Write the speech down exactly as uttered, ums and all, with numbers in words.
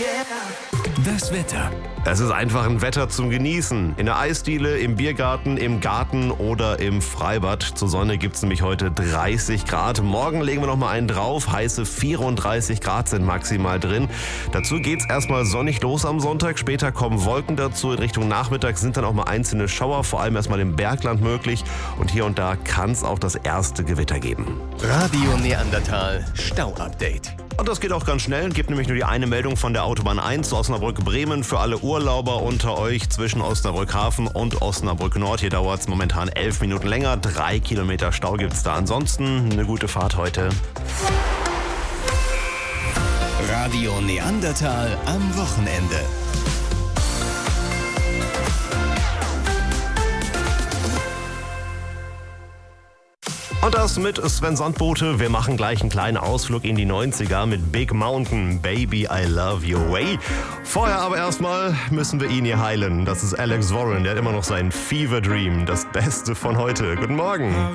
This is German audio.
Das Wetter. Es ist einfach ein Wetter zum Genießen. In der Eisdiele, im Biergarten, im Garten oder im Freibad. Zur Sonne gibt es nämlich heute dreißig Grad. Morgen legen wir noch mal einen drauf. Heiße vierunddreißig Grad sind maximal drin. Dazu geht's erstmal sonnig los am Sonntag. Später kommen Wolken dazu. In Richtung Nachmittag sind dann auch mal einzelne Schauer, vor allem erstmal im Bergland möglich. Und hier und da kann es auch das erste Gewitter geben. Radio Neandertal Stau-Update. Und das geht auch ganz schnell. Es gibt nämlich nur die eine Meldung von der Autobahn eins Osnabrück-Bremen für alle Urlauber unter euch zwischen Osnabrück-Hafen und Osnabrück-Nord. Hier dauert es momentan elf Minuten länger. Drei Kilometer Stau gibt es da. Ansonsten eine gute Fahrt heute. Radio Neandertal am Wochenende. Und das mit Sven Sandbote. Wir machen gleich einen kleinen Ausflug in die neunziger mit Big Mountain, Baby I Love Your Way. Vorher aber erstmal müssen wir ihn hier heilen. Das ist Alex Warren, der hat immer noch seinen Fever Dream, das Beste von heute. Guten Morgen.